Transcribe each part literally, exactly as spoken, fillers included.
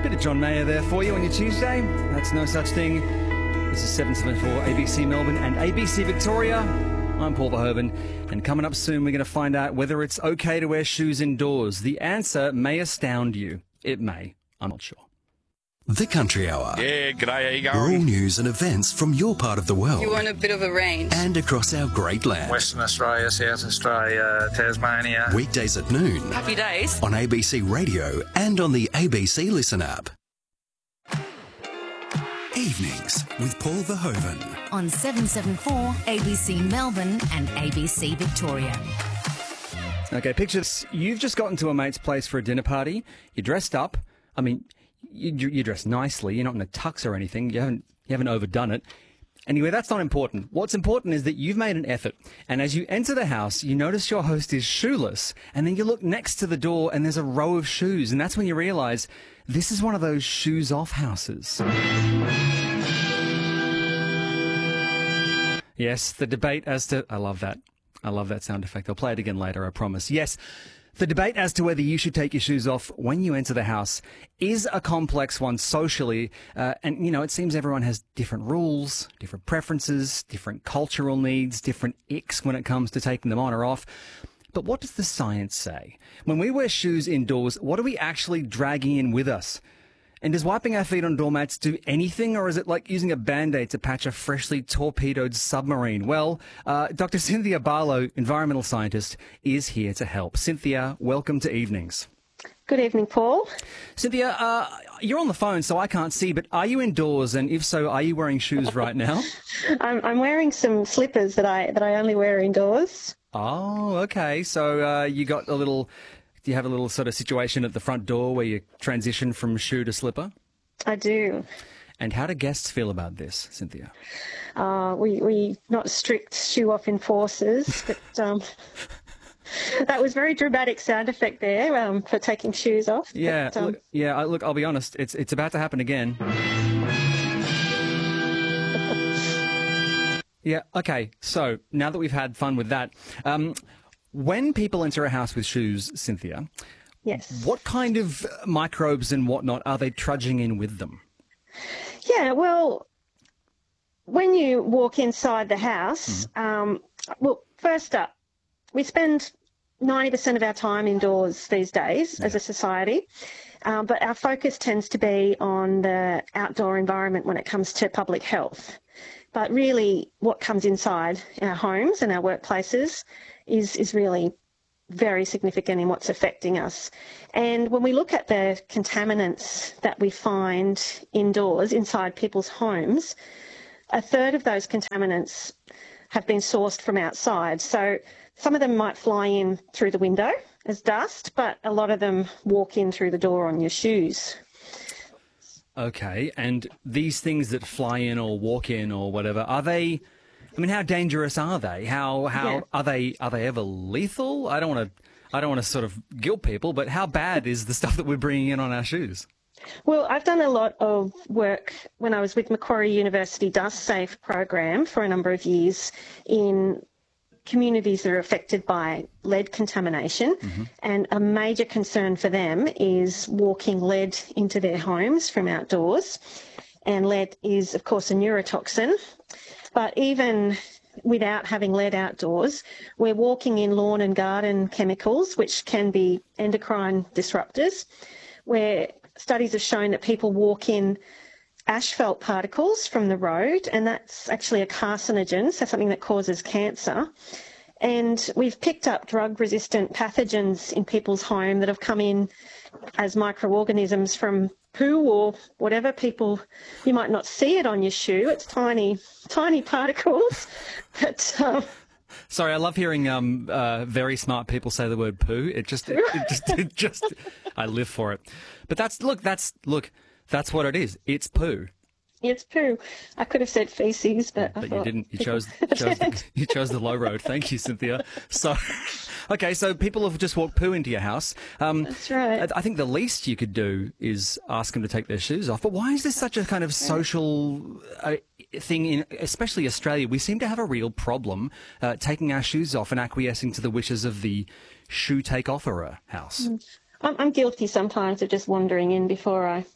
Bit of John Mayer there for you on your Tuesday. That's No Such Thing. This is seven seven four A B C Melbourne and A B C Victoria. I'm Paul Verhoeven, and coming up soon we're going to find out whether it's okay to wear shoes indoors. The answer may astound you. It may. I'm not sure. The Country Hour. Yeah, g'day, how you All going? news and events from your part of the world. You want a bit of a range. And across our great land. Western Australia, South Australia, Tasmania. Weekdays at noon. Happy days. On A B C Radio and on the A B C Listen app. Evenings with Paul Verhoeven. On seven seven four A B C Melbourne and A B C Victoria. Okay, picture this. You've just gotten to a mate's place for a dinner party. You're dressed up. I mean, you, you're dressed nicely. You're not in a tux or anything. You haven't you haven't overdone it. Anyway, that's not important. What's important is that you've made an effort. And as you enter the house, you notice your host is shoeless. And then you look next to the door and there's a row of shoes. And that's when you realise this is one of those shoes-off houses. Yes, the debate as to... I love that. I love that sound effect. I'll play it again later, I promise. Yes, the debate as to whether you should take your shoes off when you enter the house is a complex one socially. Uh, and, you know, it seems everyone has different rules, different preferences, different cultural needs, different icks when it comes to taking them on or off. But what does the science say? When we wear shoes indoors, what are we actually dragging in with us? And does wiping our feet on doormats do anything, or is it like using a Band-Aid to patch a freshly torpedoed submarine? Well, uh, Doctor Cynthia Barlow, environmental scientist, is here to help. Cynthia, welcome to Evenings. Good evening, Paul. Cynthia, uh, you're on the phone, so I can't see, but are you indoors? And if so, are you wearing shoes right now? I'm, I'm wearing some slippers that I that I only wear indoors. Oh, okay. So uh, you got a little... Do you have a little sort of situation at the front door where you transition from shoe to slipper? I do. And how do guests feel about this, Cynthia? Uh, we we not strict shoe off enforcers, but um, that was very dramatic sound effect there um, for taking shoes off. Yeah, but, um, look, yeah. I- Look, I'll be honest. It's it's about to happen again. Yeah. Okay. So now that we've had fun with that. Um, When people enter a house with shoes, Cynthia, yes. what kind of microbes and whatnot are they trudging in with them? Yeah, well, when you walk inside the house, Mm-hmm. um, well, first up, we spend ninety percent of our time indoors these days as a society, um, but our focus tends to be on the outdoor environment when it comes to public health. But really what comes inside our homes and our workplaces is, is really very significant in what's affecting us. And when we look at the contaminants that we find indoors, inside people's homes, a third of those contaminants have been sourced from outside. So some of them might fly in through the window as dust, but a lot of them walk in through the door on your shoes. Okay, and these things that fly in or walk in or whatever, are they... I mean, how dangerous are they? How how Yeah. are they? Are they ever lethal? I don't want to. I don't want to sort of guilt people, but how bad is the stuff that we're bringing in on our shoes? Well, I've done a lot of work when I was with Macquarie University Dust Safe program for a number of years in communities that are affected by lead contamination. Mm-hmm. And a major concern for them is walking lead into their homes from outdoors. And lead is, of course, a neurotoxin. But even without having lead outdoors, we're walking in lawn and garden chemicals, which can be endocrine disruptors, where studies have shown that people walk in asphalt particles from the road, and that's actually a carcinogen, so something that causes cancer. And we've picked up drug-resistant pathogens in people's home that have come in as microorganisms from poo or whatever. People, you might not see it on your shoe. It's tiny, tiny particles. But um, sorry, I love hearing um, uh, very smart people say the word poo. It just, it, it just, it just, I live for it. But that's look, that's look, that's what it is. It's poo. It's poo. I could have said feces, but I But thought you didn't. You chose, chose the, you chose the low road. Thank you, Cynthia. So, okay, so people have just walked poo into your house. Um, That's right. I think the least you could do is ask them to take their shoes off. But why is this such a kind of social uh, thing in, especially Australia? We seem to have a real problem uh, taking our shoes off and acquiescing to the wishes of the shoe take offerer house. I'm, I'm guilty sometimes of just wandering in before I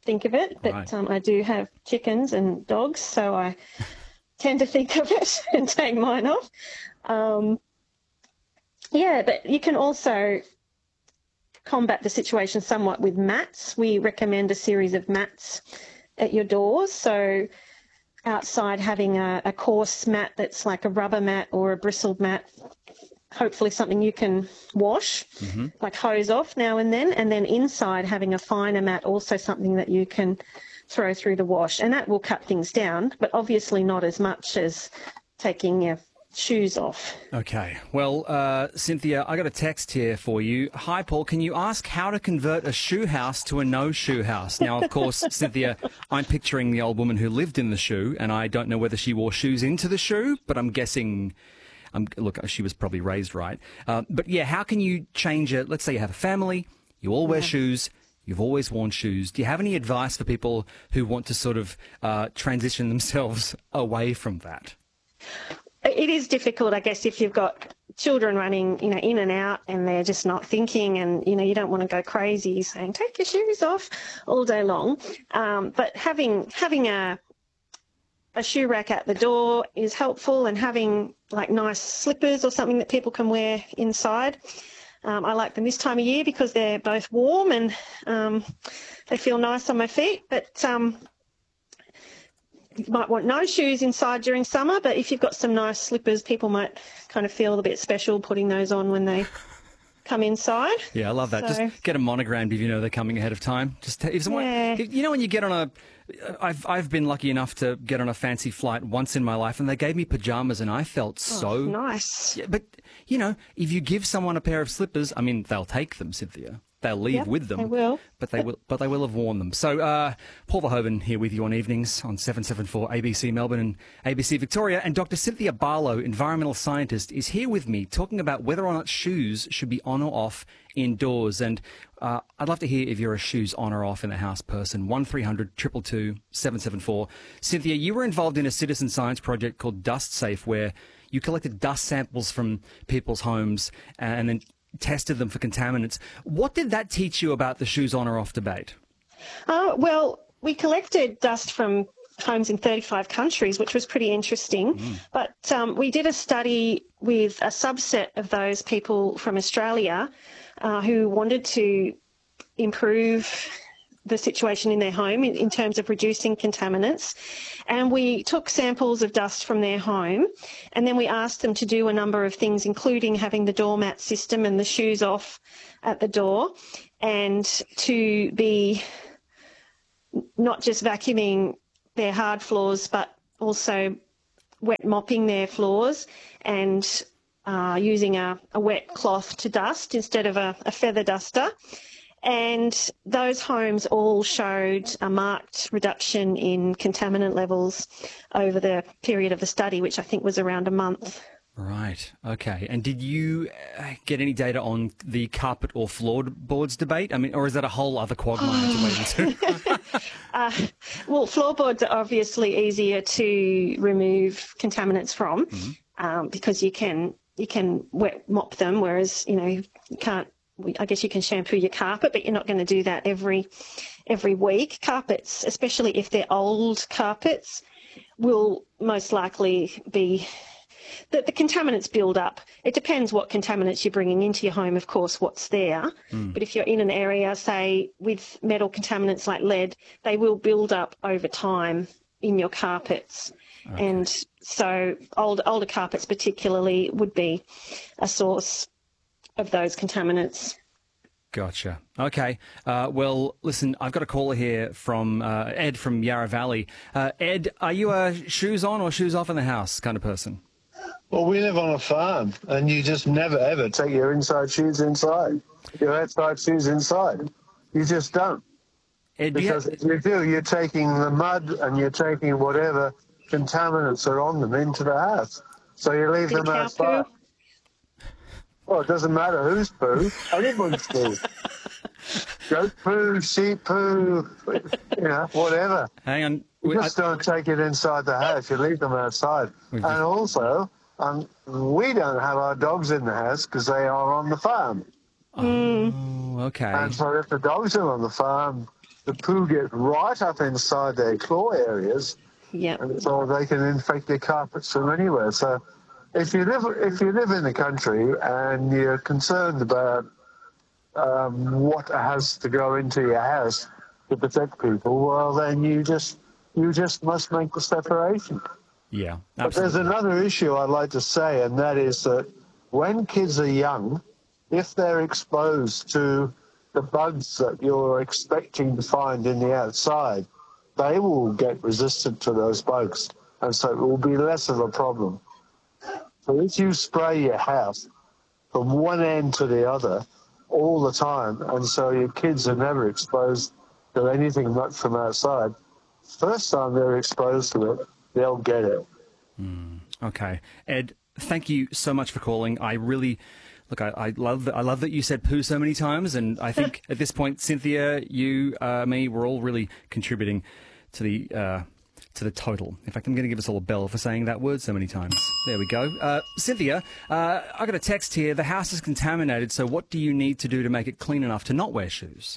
think of it, but Right. um, I do have chickens and dogs, so I tend to think of it and take mine off. Um, yeah, but you can also combat the situation somewhat with mats. We recommend a series of mats at your doors. So outside having a, a coarse mat that's like a rubber mat or a bristled mat, hopefully something you can wash, mm-hmm. like hose off now and then, and then inside having a finer mat, also something that you can throw through the wash, and that will cut things down, but obviously not as much as taking your shoes off. Okay. Well, uh, Cynthia, I got a text here for you. Hi, Paul. Can you ask how to convert a shoe house to a no-shoe house? Now, of course, Cynthia, I'm picturing the old woman who lived in the shoe, and I don't know whether she wore shoes into the shoe, but I'm guessing... Um, look, she was probably raised right. Uh, but, yeah, how can you change it? Let's say you have a family, you all wear yeah. shoes, you've always worn shoes. Do you have any advice for people who want to sort of uh, transition themselves away from that? It is difficult, I guess, if you've got children running, you know, in and out and they're just not thinking, and, you know, you don't want to go crazy saying, take your shoes off all day long. Um, but having having a a shoe rack at the door is helpful, and having like nice slippers or something that people can wear inside. Um, I like them this time of year because they're both warm and um, they feel nice on my feet. But um, you might want no shoes inside during summer, but if you've got some nice slippers, people might kind of feel a bit special putting those on when they come inside. Yeah, I love that. So, just get them monogrammed if you know they're coming ahead of time. Just if someone, yeah. if, you know, when you get on a, I've I've been lucky enough to get on a fancy flight once in my life, and they gave me pajamas, and I felt so oh, nice. Yeah, but you know, if you give someone a pair of slippers, I mean, they'll take them, Cynthia. They'll leave Yep, with them. they will. But they will but they will have worn them. So uh, Paul Verhoeven here with you on evenings on seven seventy-four A B C Melbourne and A B C Victoria. And Doctor Cynthia Barlow, environmental scientist, is here with me talking about whether or not shoes should be on or off indoors. And uh, I'd love to hear if you're a shoes on or off in the house person. one three hundred two two two seven seven four. Cynthia, you were involved in a citizen science project called Dust Safe, where you collected dust samples from people's homes and then tested them for contaminants. What did that teach you about the shoes on or off debate? Uh, well, we collected dust from homes in thirty-five countries, which was pretty interesting. Mm. But um, we did a study with a subset of those people from Australia uh, who wanted to improve the situation in their home in, in terms of reducing contaminants. And we took samples of dust from their home, and then we asked them to do a number of things, including having the doormat system and the shoes off at the door, and to be not just vacuuming their hard floors, but also wet mopping their floors and uh, using a, a wet cloth to dust instead of a, a feather duster. And those homes all showed a marked reduction in contaminant levels over the period of the study, which I think was around a month. Right. Okay. And did you uh, get any data on the carpet or floorboards debate? I mean, or is that a whole other quagmire to wade into? uh, well, floorboards are obviously easier to remove contaminants from mm-hmm. um, because you can you can wet mop them, whereas you know you can't. I guess you can shampoo your carpet, but you're not going to do that every every week. Carpets, especially if they're old carpets, will most likely be the, the contaminants build up. It depends what contaminants you're bringing into your home, of course, what's there. Mm. But if you're in an area, say, with metal contaminants like lead, they will build up over time in your carpets. Okay. And so old, older carpets particularly would be a source of those contaminants. Gotcha. Okay. Uh, well, listen, I've got a caller here from uh, Ed from Yarra Valley. Uh, Ed, are you a shoes on or shoes off in the house kind of person? Well, we live on a farm, and you just never, ever take your inside shoes inside, your outside shoes inside. You just don't. Ed, because if you do, you're taking the mud and you're taking whatever contaminants are on them into the house. So you leave them outside. Well, it doesn't matter whose poo, anyone's poo. Goat poo, sheep poo, you know, whatever. Hang on. You just I, don't take it inside the house. You leave them outside. And also, um, we don't have our dogs in the house because they are on the farm. Oh, okay. And so if the dogs are on the farm, the poo gets right up inside their claw areas, Yeah. and so they can infect their carpets from anywhere. So if you live if you live in the country and you're concerned about um, what has to go into your house to protect people, well, then you just you just must make the separation. Yeah, But there's absolutely. another issue I'd like to say, and that is that when kids are young, if they're exposed to the bugs that you're expecting to find in the outside, they will get resistant to those bugs, and so it will be less of a problem. So if you spray your house from one end to the other all the time, and so your kids are never exposed to anything much from outside, first time they're exposed to it, they'll get it. Okay, Ed, thank you so much for calling. I really, look, I, I love that. I love that you said poo so many times, and I think at this point, Cynthia, you, uh, me, we're all really contributing to the uh, to the total. In fact, I'm going to give us all a bell for saying that word so many times. There we go. Uh, Cynthia, uh, I got a text here. The house is contaminated, so what do you need to do to make it clean enough to not wear shoes?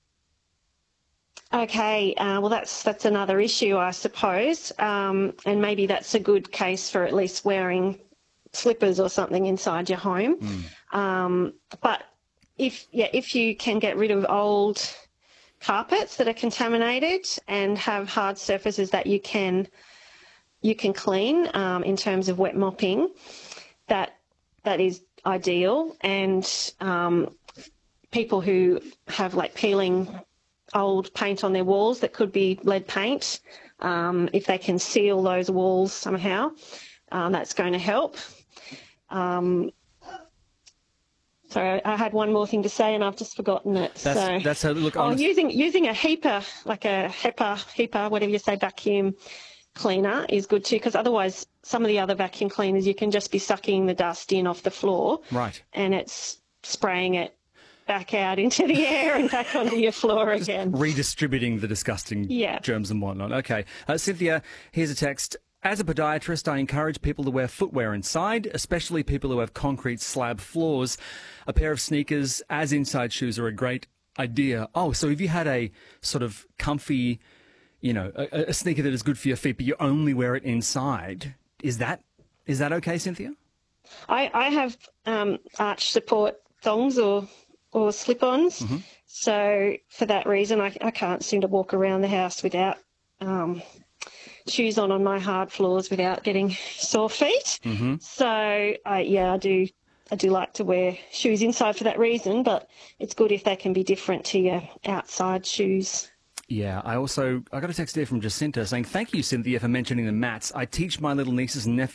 Okay, uh, well, that's that's another issue, I suppose, um, and maybe that's a good case for at least wearing slippers or something inside your home. Mm. Um, but if yeah, if you can get rid of old carpets that are contaminated and have hard surfaces that you can you can clean um, in terms of wet mopping, that that is ideal. And um, people who have like peeling old paint on their walls that could be lead paint, um, if they can seal those walls somehow, um, that's going to help. Um, sorry, I had one more thing to say and I've just forgotten it. That's, so, that's how, look, oh, honest- using using a HEPA, like a HEPA, HEPA, whatever you say, vacuum cleaner is good too, because otherwise some of the other vacuum cleaners you can just be sucking the dust in off the floor, Right. and it's spraying it back out into the air and back onto your floor again. Redistributing the disgusting Yeah. germs and whatnot. Okay. Uh, Cynthia, here's a text. As a podiatrist, I encourage people to wear footwear inside, especially people who have concrete slab floors. A pair of sneakers as inside shoes are a great idea. Oh, so if you had a sort of comfy, you know, a, a sneaker that is good for your feet, but you only wear it inside, is that is that okay, Cynthia? I, I have um, arch support thongs or or slip-ons. Mm-hmm. So for that reason, I, I can't seem to walk around the house without um, shoes on on my hard floors without getting sore feet. Mm-hmm. So uh, yeah, I do I do like to wear shoes inside for that reason, but it's good if they can be different to your outside shoes. Yeah, I also, I got a text here from Jacinta saying, thank you, Cynthia, for mentioning the mats. I teach my little nieces and nephews